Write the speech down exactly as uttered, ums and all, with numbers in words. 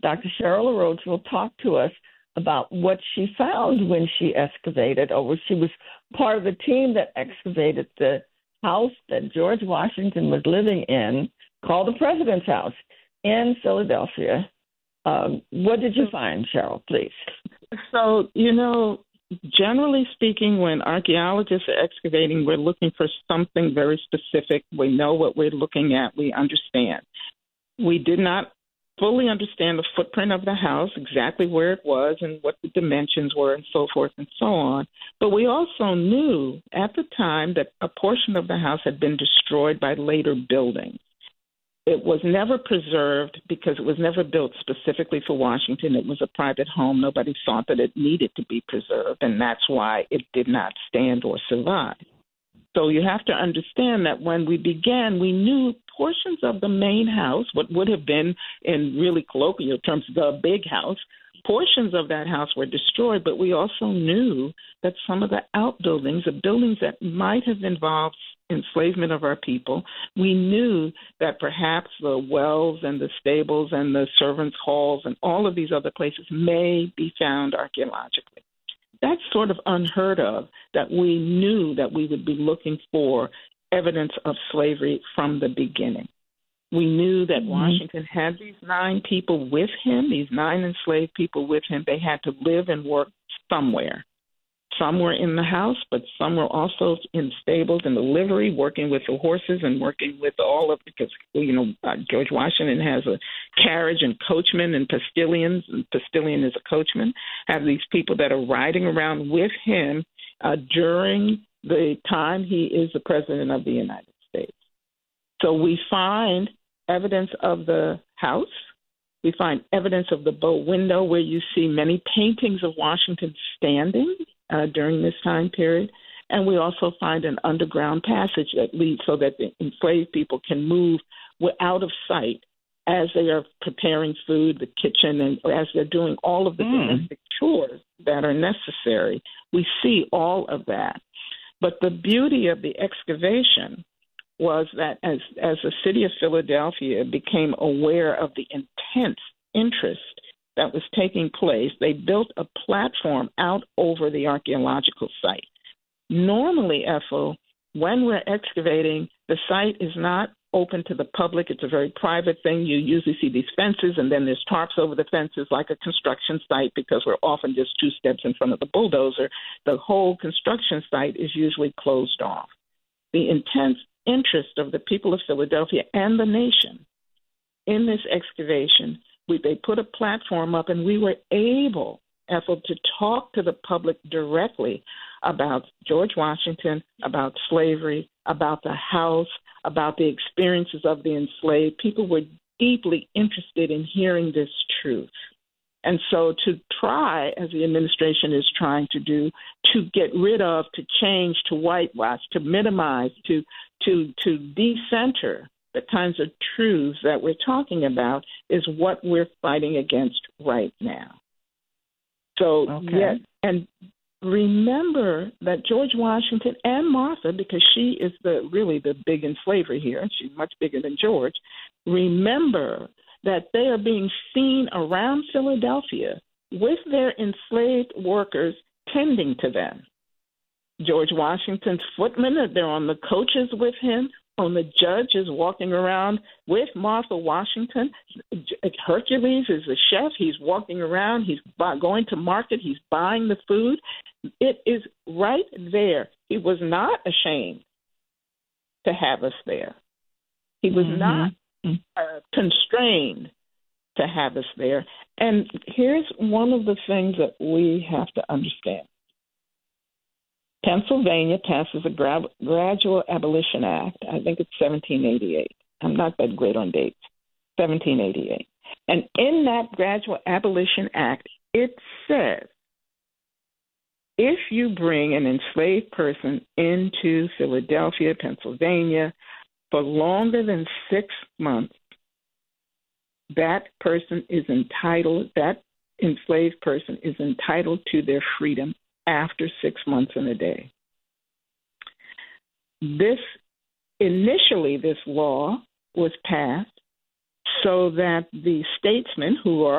Doctor Cheryl LaRoche will talk to us about what she found when she excavated, or she was part of the team that excavated the house that George Washington was living in, called the President's House in Philadelphia. Um, what did you find, Cheryl, please? So, you know, generally speaking, when archaeologists are excavating, we're looking for something very specific. We know what we're looking at. We understand. We did not fully understand the footprint of the house, exactly where it was and what the dimensions were and so forth and so on. But we also knew at the time that a portion of the house had been destroyed by later buildings. It was never preserved because it was never built specifically for Washington. It was a private home. Nobody thought that it needed to be preserved, and that's why it did not stand or survive. So you have to understand that when we began, we knew portions of the main house, what would have been in really colloquial terms, the big house, portions of that house were destroyed, but we also knew that some of the outbuildings, the buildings that might have involved enslavement of our people, we knew that perhaps the wells and the stables and the servants' halls and all of these other places may be found archaeologically. That's sort of unheard of, that we knew that we would be looking for evidence of slavery from the beginning. We knew that mm-hmm. Washington had these nine people with him, these nine enslaved people with him. They had to live and work somewhere. Some were in the house, but some were also in stables in the livery, working with the horses and working with all of, because, you know, uh, George Washington has a carriage and coachmen and postilions, and postilion is a coachman, have these people that are riding around with him uh, during the time he is the president of the United States. So we find evidence of the house. We find evidence of the bow window where you see many paintings of Washington standing uh, during this time period. And we also find an underground passage that leads so that the enslaved people can move out of sight as they are preparing food, the kitchen, and as they're doing all of the mm. domestic chores that are necessary. We see all of that. But the beauty of the excavation was that as, as the city of Philadelphia became aware of the intense interest that was taking place, they built a platform out over the archaeological site. Normally, Ethel, when we're excavating, the site is not open to the public. It's a very private thing. You usually see these fences, and then there's tarps over the fences like a construction site, because we're often just two steps in front of the bulldozer. The whole construction site is usually closed off. The intense interest of the people of Philadelphia and the nation in this excavation, we, they put a platform up, and we were able, Ethel, to talk to the public directly about George Washington, about slavery, about the house, about the experiences of the enslaved. People were deeply interested in hearing this truth. And so to try, as the administration is trying to do, to get rid of, to change, to whitewash, to minimize, to to to decenter the kinds of truths that we're talking about is what we're fighting against right now. So, okay. yes, and remember that George Washington and Martha, because she is the really the big enslaver here, and she's much bigger than George, remember that they are being seen around Philadelphia with their enslaved workers tending to them. George Washington's footmen, they're on the coaches with him. On the judge is walking around with Martha Washington. Hercules is the chef. He's walking around. He's going to market. He's buying the food. It is right there. He was not ashamed to have us there. He was mm-hmm. not uh, constrained to have us there. And here's one of the things that we have to understand. Pennsylvania passes a gra- Gradual Abolition Act. I think it's seventeen eighty-eight. I'm not that great on dates. seventeen eighty-eight. And in that Gradual Abolition Act, it says, if you bring an enslaved person into Philadelphia, Pennsylvania, for longer than six months, that person is entitled, that enslaved person is entitled to their freedom after six months and a day. This, initially, this law was passed so that the statesmen who are